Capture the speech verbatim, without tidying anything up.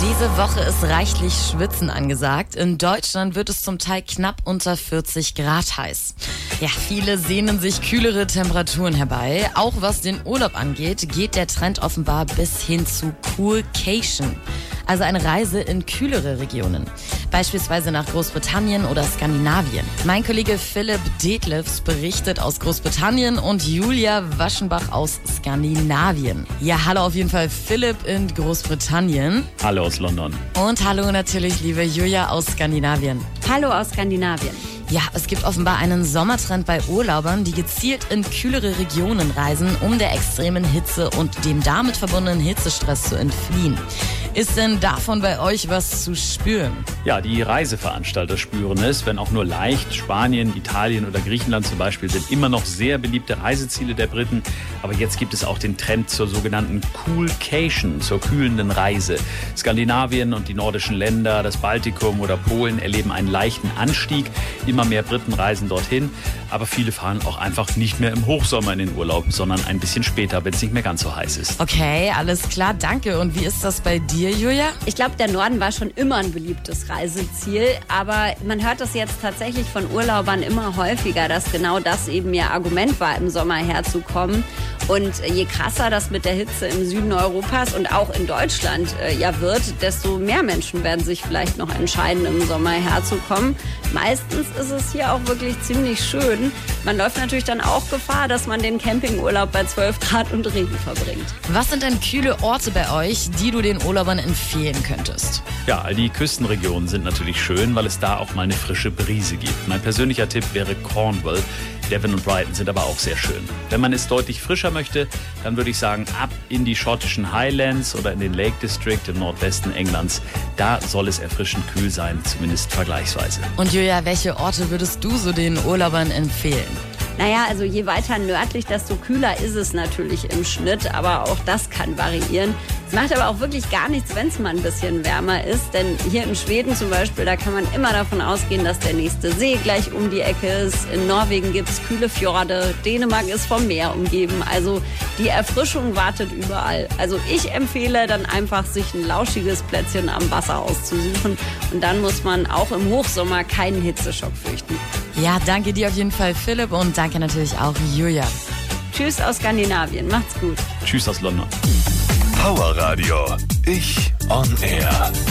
Diese Woche ist reichlich Schwitzen angesagt. In Deutschland wird es zum Teil knapp unter vierzig Grad heiß. Ja, viele sehnen sich kühlere Temperaturen herbei. Auch was den Urlaub angeht, geht der Trend offenbar bis hin zu Coolcation. Also eine Reise in kühlere Regionen. Beispielsweise nach Großbritannien oder Skandinavien. Mein Kollege Philipp Detlefs berichtet aus Großbritannien und Julia Waschenbach aus Skandinavien. Ja, hallo auf jeden Fall Philipp in Großbritannien. Hallo aus London. Und hallo natürlich liebe Julia aus Skandinavien. Hallo aus Skandinavien. Ja, es gibt offenbar einen Sommertrend bei Urlaubern, die gezielt in kühlere Regionen reisen, um der extremen Hitze und dem damit verbundenen Hitzestress zu entfliehen. Ist denn davon bei euch was zu spüren? Ja, die Reiseveranstalter spüren es, wenn auch nur leicht. Spanien, Italien oder Griechenland zum Beispiel sind immer noch sehr beliebte Reiseziele der Briten. Aber jetzt gibt es auch den Trend zur sogenannten Coolcation, zur kühlenden Reise. Skandinavien und die nordischen Länder, das Baltikum oder Polen erleben einen leichten Anstieg. Immer mehr Briten reisen dorthin. Aber viele fahren auch einfach nicht mehr im Hochsommer in den Urlaub, sondern ein bisschen später, wenn es nicht mehr ganz so heiß ist. Okay, alles klar, danke. Und wie ist das bei dir, Julia? Ich glaube, der Norden war schon immer ein beliebtes Reiseziel, aber man hört das jetzt tatsächlich von Urlaubern immer häufiger, dass genau das eben ihr Argument war, im Sommer herzukommen. Und je krasser das mit der Hitze im Süden Europas und auch in Deutschland äh, ja wird, desto mehr Menschen werden sich vielleicht noch entscheiden, im Sommer herzukommen. Meistens ist es hier auch wirklich ziemlich schön. Man läuft natürlich dann auch Gefahr, dass man den Campingurlaub bei zwölf Grad und Regen verbringt. Was sind denn kühle Orte bei euch, die du den Urlaubern empfehlen könntest? Ja, all die Küstenregionen sind natürlich schön, weil es da auch mal eine frische Brise gibt. Mein persönlicher Tipp wäre Cornwall. Devon und Brighton sind aber auch sehr schön. Wenn man es deutlich frischer möchte, dann würde ich sagen, ab in die schottischen Highlands oder in den Lake District im Nordwesten Englands. Da soll es erfrischend kühl sein, zumindest vergleichsweise. Und Julia, welche Orte würdest du so den Urlaubern empfehlen? Naja, also je weiter nördlich, desto kühler ist es natürlich im Schnitt, aber auch das kann variieren. Es macht aber auch wirklich gar nichts, wenn es mal ein bisschen wärmer ist, denn hier in Schweden zum Beispiel, da kann man immer davon ausgehen, dass der nächste See gleich um die Ecke ist. In Norwegen gibt es kühle Fjorde, Dänemark ist vom Meer umgeben, also die Erfrischung wartet überall. Also ich empfehle dann einfach, sich ein lauschiges Plätzchen am Wasser auszusuchen und dann muss man auch im Hochsommer keinen Hitzeschock fürchten. Ja, danke dir auf jeden Fall, Philipp, und danke natürlich auch, Julia. Tschüss aus Skandinavien, macht's gut. Tschüss aus London. Power Radio, ich on Air.